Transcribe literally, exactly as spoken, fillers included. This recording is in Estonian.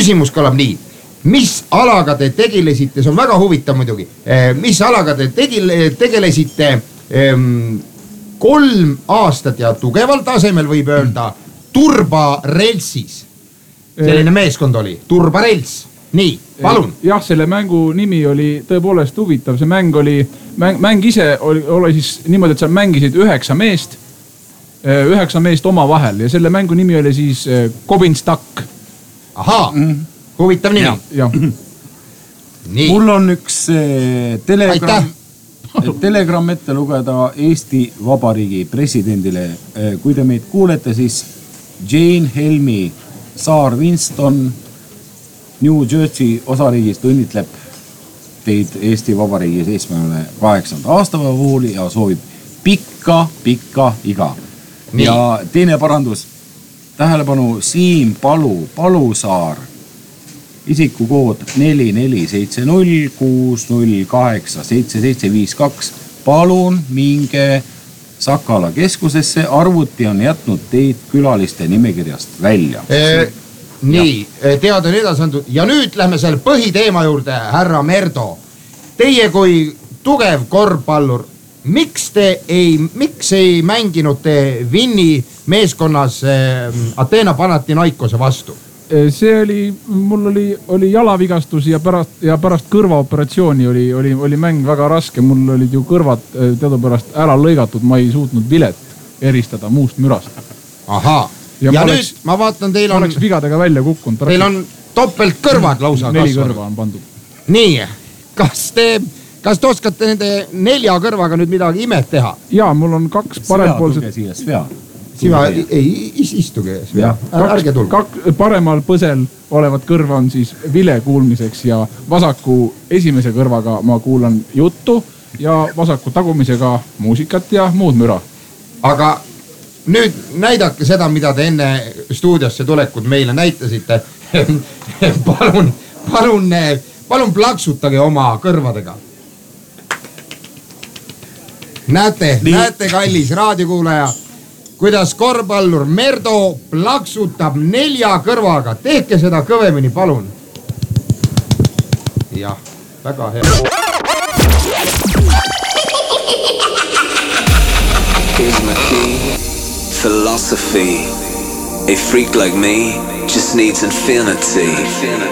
küsimus kõlab nii. Mis alaga te tegelesite, see on väga huvitav muidugi, mis alaga te tegelesite kolm aastat ja tugeval tasemel võib öelda Turbarelsis. Selline meeskond oli, Turbarels. Nii, palun. Jah, selle mängu nimi oli tõepoolest huvitav. See mäng oli, mäng, mäng ise oli, oli siis niimoodi, et sa mängisid üheksa meest, üheksa meest oma vahel ja selle mängu nimi oli siis Kobinstak. Ahaa. Mm. Huvitav nimi. Ja. Mul on üks telegram, telegram ette lugeda Eesti Vabariigi presidendile. Kui te meid kuulete, siis Jane Helmi Saar Winston New Jersey osariigist õnnitleb teid Eesti Vabariigi seitsmekümne kaheksanda aastapäeva puhul ja soovib pikka, pikka iga. Nii. Ja teine parandus, tähelepanu Siim Palu, Palusaar. Isikukood neli neli seitse null kuus null kaheksa seitse seitse viis kaks. Palun minge Sakala keskusesse, arvuti on jätnud teid külaliste nimekirjast välja. E, nii, tead on edasi antud. Ja nüüd lähme selle põhiteema juurde, härra Merdo. Teie kui tugev korvpallur, miks te ei, miks ei mänginud te Vinni meeskonnas Ateena Panathinaikose vastu? See oli, mul oli, oli jalavigastus ja pärast, ja pärast kõrvaoperatsiooni oli, oli, oli mäng väga raske. Mul olid ju kõrvad teadupärast ära lõigatud, ma ei suutnud vilet eristada muust mürast. Ahaa. Ja, ja nüüd oleks, ma vaatan, teil on... oleks vigadega välja kukkunud. Teil on topelt kõrvad lausa kasvanud. Neli kõrva on pandud. Nii, kas te, kas te oskate nende nelja kõrvaga nüüd midagi imet teha? Jaa, mul on kaks parempoolset... Svea, tuge siia, Svea. Siva, ei, istuge, ärge tulge. Paremal põsel olevat kõrva on siis vile kuulmiseks ja vasaku esimese kõrvaga ma kuulan juttu ja vasaku tagumisega muusikat ja muud müra. Aga nüüd näidake seda, mida te enne stuudiosse tulekud meile näitasite. palun, palun, palun plaksutage oma kõrvadega. Näete, Nii. näete kallis raadiokuulaja, kuidas korvpallur Merdo plaksutab nelja kõrvaga. Tehke seda kõvemini, palun. Jah, väga hea. Here's my key, philosophy. A freak like me just needs infinity.